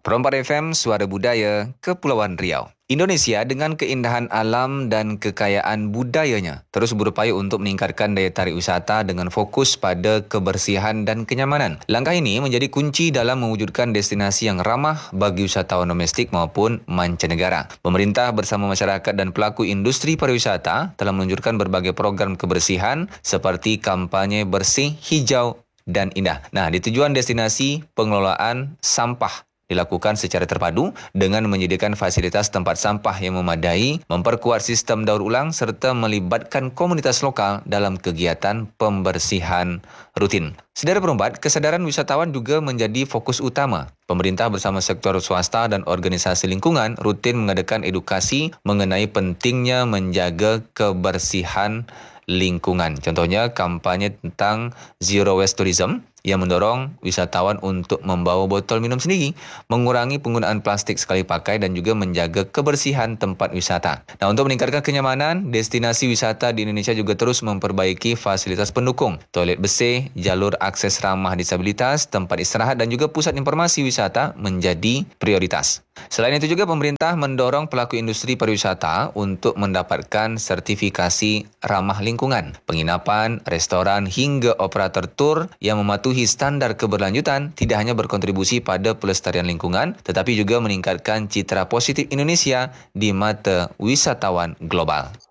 Perompak FM, Suara Budaya, Kepulauan Riau. Indonesia dengan keindahan alam dan kekayaan budayanya terus berupaya untuk meningkatkan daya tarik wisata dengan fokus pada kebersihan dan kenyamanan. Langkah ini menjadi kunci dalam mewujudkan destinasi yang ramah bagi wisatawan domestik maupun mancanegara. Pemerintah bersama masyarakat dan pelaku industri pariwisata telah meluncurkan berbagai program kebersihan seperti kampanye bersih, hijau, dan indah. Nah, di tujuan destinasi, pengelolaan sampah dilakukan secara terpadu dengan menyediakan fasilitas tempat sampah yang memadai, memperkuat sistem daur ulang serta melibatkan komunitas lokal dalam kegiatan pembersihan rutin. Saudara Perompak, kesadaran wisatawan juga menjadi fokus utama. Pemerintah bersama sektor swasta dan organisasi lingkungan rutin mengadakan edukasi mengenai pentingnya menjaga kebersihan lingkungan. Contohnya kampanye tentang Zero Waste Tourism yang mendorong wisatawan untuk membawa botol minum sendiri, mengurangi penggunaan plastik sekali pakai dan juga menjaga kebersihan tempat wisata. Nah, untuk meningkatkan kenyamanan, destinasi wisata di Indonesia juga terus memperbaiki fasilitas pendukung, toilet bersih, jalur akses ramah disabilitas, tempat istirahat dan juga pusat informasi wisata menjadi prioritas. Selain itu juga pemerintah mendorong pelaku industri pariwisata untuk mendapatkan sertifikasi ramah lingkungan. Penginapan, restoran hingga operator tur yang mematuhi standar keberlanjutan tidak hanya berkontribusi pada pelestarian lingkungan tetapi juga meningkatkan citra positif Indonesia di mata wisatawan global.